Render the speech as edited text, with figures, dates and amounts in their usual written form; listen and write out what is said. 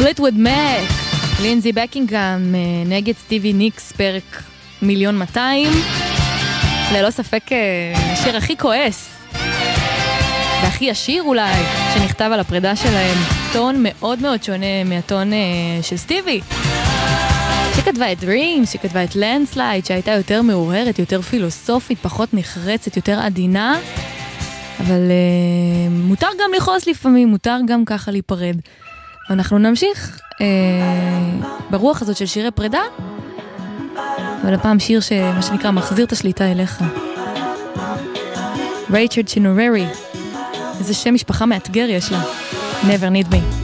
פליטווד מק, לינזי בקינגהאם נגד סטיבי ניקס, פרק 1,200,000. ללא ספק השיר הכי כועס והכי ישיר אולי שנכתב על הפרידה שלהם. טון מאוד מאוד שונה מהטון של סטיבי, שכתבה את Dreams, שכתבה את Landslide, שהייתה יותר מעוררת, יותר פילוסופית, פחות נחרצת, יותר עדינה. אבל מותר גם לכעוס לפעמים, מותר גם ככה להיפרד. ואנחנו נמשיך ברוח הזאת של שירי פרידה, אבל הפעם שיר שמה שנקרא מחזיר את השליטה אליך. רייצ'רד צ'ינוררי, איזה שם משפחה מאתגר יש לה. Never Need Me.